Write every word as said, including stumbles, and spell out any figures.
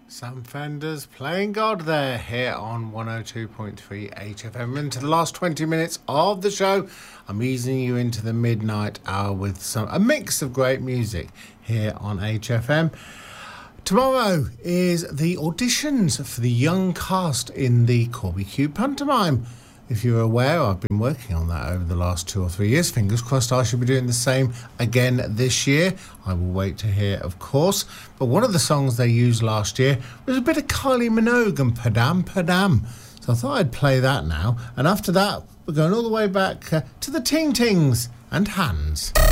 Sam Fenders playing God there here on one oh two point three H F M. Into the last twenty minutes of the show, I'm easing you into the midnight hour with some a mix of great music here on H F M. Tomorrow is the auditions for the young cast in the Corby Cube pantomime. If you're aware, I've been working on that over the last two or three years. Fingers crossed I should be doing the same again this year. I will wait to hear, of course. But one of the songs they used last year was a bit of Kylie Minogue and Padam Padam. So I thought I'd play that now. And after that, we're going all the way back uh, to the Ting Tings and Hands.